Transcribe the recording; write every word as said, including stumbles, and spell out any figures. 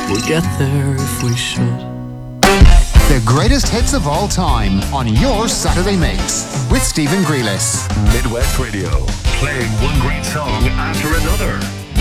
We'll get there if we should. The greatest hits of all time on your Saturday Mix with Stephen Grealiss. Midwest Radio, playing one great song after another.